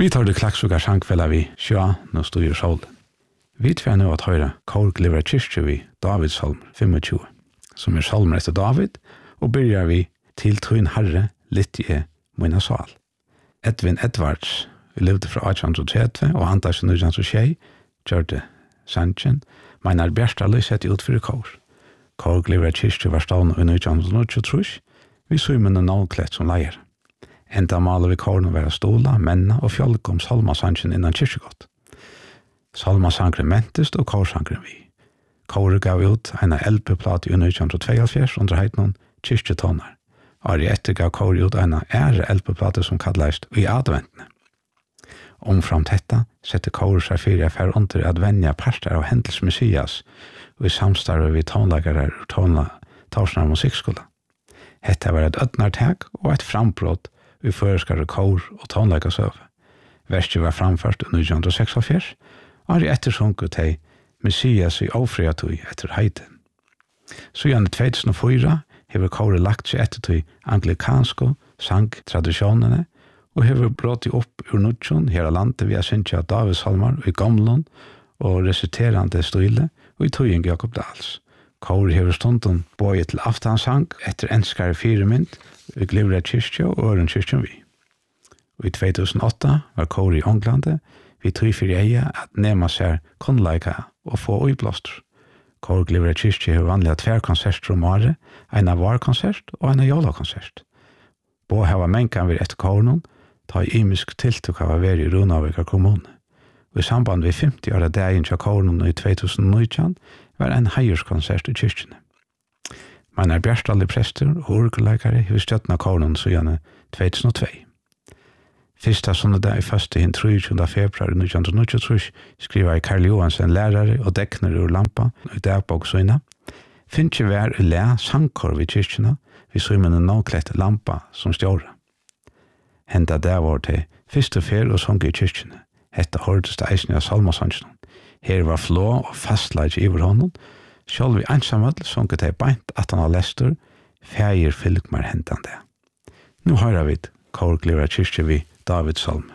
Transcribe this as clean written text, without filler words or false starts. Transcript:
Vi tar det klakksuga sangfella vi sjå, nå styr solen. Vi tver nå at høyre Kårglivra kyrkje vi Davids salm 25, som salmer etter David, og byrjar vi til trøyn herre, litt i mina sal. Edvin Edvards, vi levde fra 1830 og Anders 1926, gjørte sanchen, meinar bjersta lyset ut fyrir kår. Kårglivra kyrkje var stavn i 1923, vi søymene navnklett som leier. Enda maler vi kåren å være stola, menna og fjolk om salmasanchen innan kyrkjegott. Salmasangren mentest og kårsangren vi. Kåre gav ut en LP-plat i 1972 under heitnon kyrkjetonar. Ari etter gav Kåre ut en ære LP-plate som kallast i adventene. Omframt detta sette Kåre seg fyrir affær under advenja parter av Hendels Messias og i samstarve vi tonlagare og Torsnar musikkskola. Hetta var et ødnartag og et frambrott vi føreskare kår og tonleikasøve. Verset var framført i 1946, og i ettersunket til Messias i ofriatøy etter heiden. Så i 2004 hever kåret lagt seg etter til anglikansko sangtradisjonene, og hever brått opp ur nutjon her av landet via syntja Davidssalmar i Gamlund og resiterande støyle og i tøying Jakob Dahls. Kåret hever stunden bøye til aftansang etter enskare firemynd i Glivra kyrkje og Øren kyrkjen vi. Og i 2008 var Kåre i Ånglande vi tog for eie at nema seg kunnleika og få øyblåster. Kåre Glivra kyrkje har vanlige tverkonserter om året, en av varkonsert og en av jolakonsert. Både hava menkan vi etter kåren, ta i imisk tiltuk av å være i Runavika kommune. Og i samband med 50 år av dagen til kåren i 2019 var en heierskonsert i kyrkjene. Meinar Bjerstalle prester og orgelleikare har støttna kåren siden 2002. Fyrsta sundag i første hinn 23. februar 1923 skriva i Karl Johansen lærare og dekner ur lampa i dagbok søyna. Finnje vær i læ sangkår vid kyrkjena vi søymene nåklett lampa som stjåra. Henda der var til fyrste fer og sång i kyrkjene. Hetta hårdeste eisen av salmasangen. Her var flå og fastleik i hånden. Sjálv vi einsamall sånget ei beint at han har lestur, fægir fylgmar hendande. Nu høyra vi Kårglivra kyrkje vi Davids salm